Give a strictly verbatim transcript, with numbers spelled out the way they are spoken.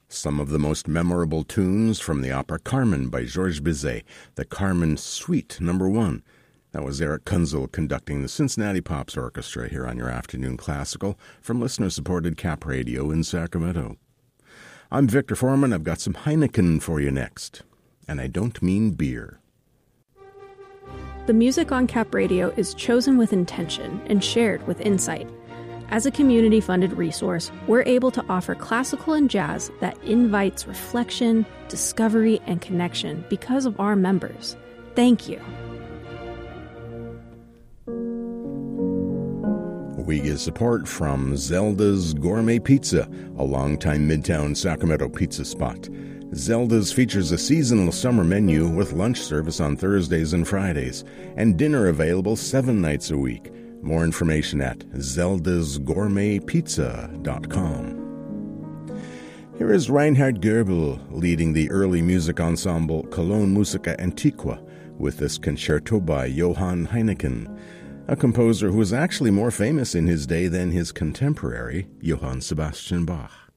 Some of the most memorable tunes from the opera Carmen by Georges Bizet, the Carmen Suite Number One. That was Eric Kunzel conducting the Cincinnati Pops Orchestra here on your Afternoon Classical from listener-supported Cap Radio in Sacramento. I'm Victor Foreman. I've got some Heineken for you next. And I don't mean beer. The music on Cap Radio is chosen with intention and shared with insight. As a community-funded resource, we're able to offer classical and jazz that invites reflection, discovery, and connection because of our members. Thank you. We get support from Zelda's Gourmet Pizza, a longtime Midtown Sacramento pizza spot. Zelda's features a seasonal summer menu with lunch service on Thursdays and Fridays, and dinner available seven nights a week. More information at zeldas gourmet pizza dot com. Here is Reinhard Goebel leading the early music ensemble Cologne Musica Antiqua with this concerto by Johann Heineken, a composer who was actually more famous in his day than his contemporary, Johann Sebastian Bach.